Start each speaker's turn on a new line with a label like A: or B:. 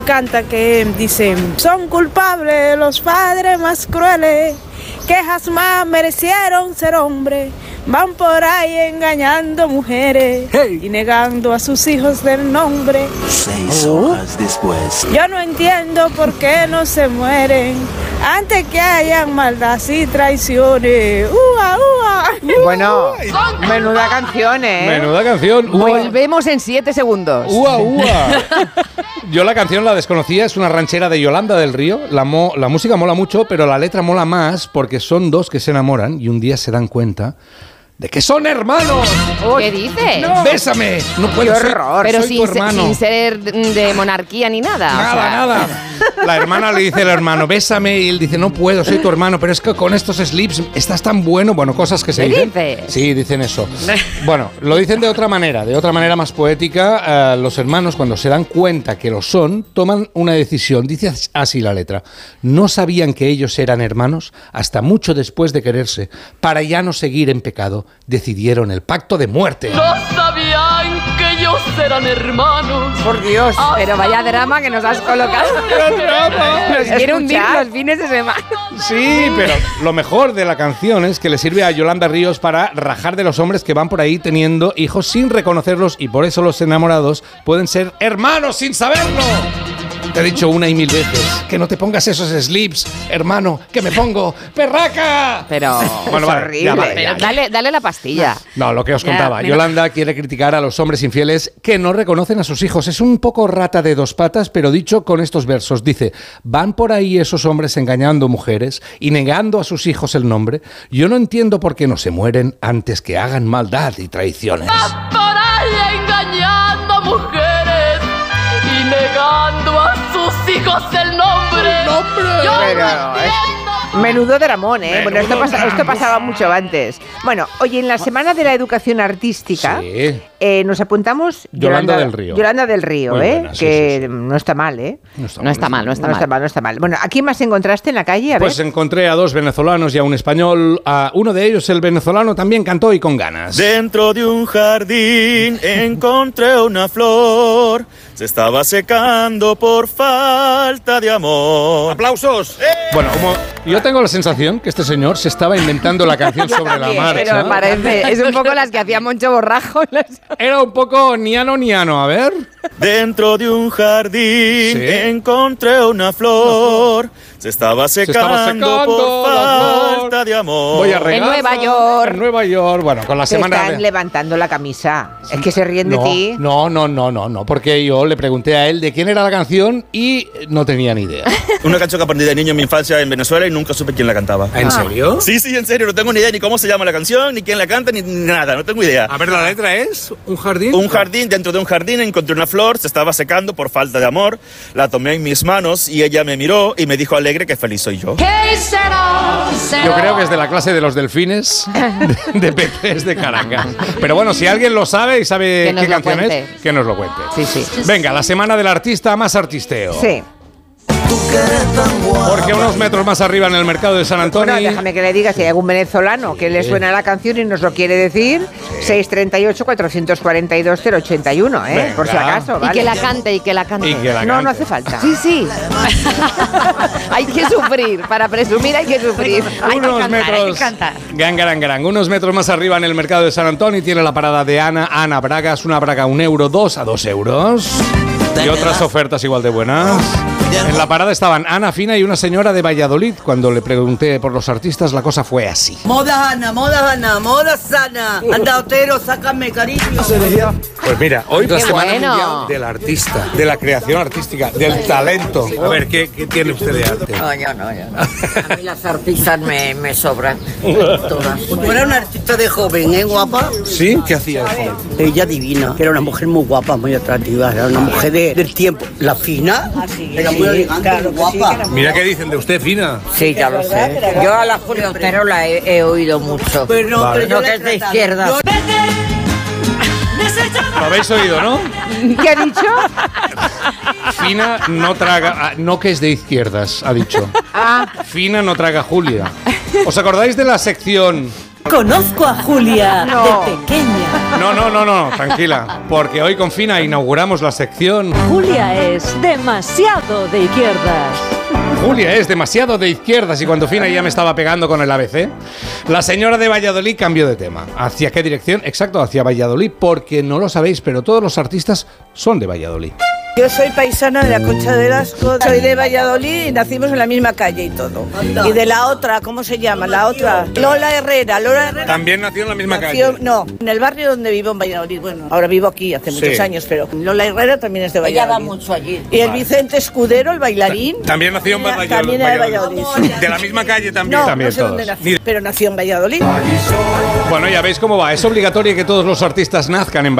A: Canta que dicen, son culpables los padres más crueles, que jamás merecieron ser hombres, van por ahí engañando mujeres y negando a sus hijos del nombre.
B: 6 horas después.
A: Yo no entiendo por qué no se mueren antes que hayan maldad y traiciones. ¡Ua, ua!
C: Bueno, menuda canción, ¿eh?
D: Menuda canción.
C: Volvemos en 7 segundos.
D: ¡Ua, ua! Yo la canción la desconocía, es una ranchera de Yolanda del Río. La música mola mucho, pero la letra mola más porque son dos que se enamoran y un día se dan cuenta de que son hermanos.
C: ¿Qué dices?
D: No. ¡Bésame! No puedo ser.
C: Pero
D: soy tu hermano.
C: sin ser de monarquía ni nada.
D: Nada. La hermana le dice al hermano, bésame, y él dice, no puedo, soy tu hermano, pero es que con estos slips estás tan bueno. Bueno, cosas que se dicen.
C: ¿Qué dices?
D: Sí, dicen eso. Bueno, lo dicen de otra manera más poética. Los hermanos, cuando se dan cuenta que lo son, toman una decisión. Dice así la letra. No sabían que ellos eran hermanos hasta mucho después de quererse. Para ya no seguir en pecado, decidieron el pacto de muerte.
E: No sabían que ellos eran hermanos.
C: Por Dios, pero vaya drama que nos has colocado. Nos quiere hundir los fines de semana.
D: Sí, pero lo mejor de la canción es que le sirve a Yolanda Ríos para rajar de los hombres que van por ahí teniendo hijos sin reconocerlos y por eso los enamorados pueden ser hermanos sin saberlo. Te he dicho una y mil veces que no te pongas esos slips, hermano, que me pongo perraca.
C: Pero
D: bueno,
C: es
D: vale,
C: horrible.
D: Ya.
C: Dale la pastilla.
D: No, lo que os contaba. Yolanda quiere criticar a los hombres infieles que no reconocen a sus hijos. Es un poco rata de dos patas, pero dicho con estos versos. Dice, van por ahí esos hombres engañando mujeres y negando a sus hijos el nombre. Yo no entiendo por qué no se mueren antes que hagan maldad y traiciones.
E: Van por ahí engañando mujeres y negando a sus hijos el nombre. Yo
C: Pero,
E: no entiendo.
C: Menudo dramón, ¿eh? Bueno, esto pasaba mucho antes. Bueno, oye, en la Semana de la Educación Artística nos apuntamos
D: Yolanda del Río.
C: Yolanda del Río,
D: muy buena,
C: que
D: sí.
C: no está mal, ¿eh?
D: No está mal.
C: Bueno, ¿a quién más encontraste en la calle? A
D: Pues
C: ver.
D: encontré a dos venezolanos y a un español. A uno de ellos, el venezolano, también cantó y con ganas.
F: Dentro de un jardín encontré una flor, se estaba secando por falta de amor.
D: ¡Aplausos! Bueno, como yo tengo la sensación que este señor se estaba inventando la canción sobre la marcha.
C: Pero parece, es un poco las que hacía Moncho Borrajo.
D: Era un poco niano, a ver.
F: Dentro de un jardín encontré una flor, se estaba secando por falta de amor.
D: Voy a regar.
C: En
D: Nueva York. Bueno, con la
C: Te
D: semana.
C: están levantando la camisa. Es que se ríen de ti.
D: No, porque yo le pregunté a él de quién era la canción y no tenía ni idea.
F: Una canción que aprendí de niño en mi infancia en Venezuela y nunca supe quién la cantaba.
D: ¿En serio?
F: Sí, en serio, no tengo ni idea ni cómo se llama la canción, ni quién la canta, ni nada, no tengo idea.
D: A ver, la letra es un jardín.
F: Un jardín, dentro de un jardín encontré una flor, se estaba secando por falta de amor, la tomé en mis manos y ella me miró y me dijo alegre que feliz soy yo.
D: Yo creo que es de la clase de los delfines de peces de Caracas. Pero bueno, si alguien lo sabe y sabe qué canción es, que nos lo cuente.
C: Sí.
D: Venga, la semana del artista más artisteo.
C: Sí.
D: Porque unos metros más arriba en el mercado de San Antonio.
C: Bueno, déjame que le diga si hay algún venezolano que le suena la canción y nos lo quiere decir. 638-442-081, ¿eh?
D: Venga.
C: Por si acaso, ¿vale?
G: Y que la cante.
C: No hace falta.
G: Sí. Hay que sufrir. Para presumir hay que sufrir.
D: Unos metros. Gangarán. Unos metros más arriba en el mercado de San Antonio tiene la parada de Ana Bragas. Una braga 1 euro, 2 a 2 euros. Y otras ofertas igual de buenas. En la parada estaban Ana Fina y una señora de Valladolid. Cuando le pregunté por los artistas, la cosa fue así.
H: Moda Ana, moda sana. Anda, Otero, sácame, cariño.
D: Pues mira, hoy es la semana
G: bueno.
D: mundial del artista, de la creación artística, del talento. A ver, ¿qué tiene usted de arte?
H: No, yo no. A mí las artistas me sobran. Todas. Tú eras una artista de joven, ¿eh, guapa?
D: ¿Sí? ¿Qué hacía?
H: Ella divina. Era una mujer muy guapa, muy atractiva. Era una mujer del tiempo. La Fina era muy elegante, muy guapa.
D: Mira qué dicen de usted, Fina.
H: Sí, ya lo sé. Yo a la Julia Otero la he oído mucho. Pero
D: Vale.
H: no que es de izquierda.
D: Lo habéis oído, ¿no?
C: ¿Qué ha dicho?
D: Fina no traga... no que es de izquierdas, ha dicho. Fina no traga Julia. ¿Os acordáis de la sección
I: Conozco a Julia de pequeña.
D: No, tranquila, porque hoy con Fina inauguramos la sección
I: Julia es demasiado de izquierdas.
D: Julia es demasiado de izquierdas y cuando Fina ya me estaba pegando con el ABC, la señora de Valladolid cambió de tema. ¿Hacia qué dirección? Exacto, hacia Valladolid, porque no lo sabéis, pero todos los artistas son de Valladolid.
J: Yo soy paisana de la Concha de Velasco, soy de Valladolid y nacimos en la misma calle y todo. Y de la otra, ¿cómo se llama? La otra, Lola Herrera.
D: También nació en la misma calle.
J: No, en el barrio donde vivo en Valladolid. Bueno, ahora vivo aquí hace muchos años, pero Lola Herrera también es de Valladolid.
H: Ella va mucho allí.
J: Y el Vicente Escudero, el bailarín.
D: También nació en Valladolid.
J: También de Valladolid.
D: De la misma calle también.
J: No,
D: También
J: no sé dónde nació, pero nació en Valladolid.
D: Bueno, ya veis cómo va. Es obligatorio que todos los artistas nazcan en Valladolid.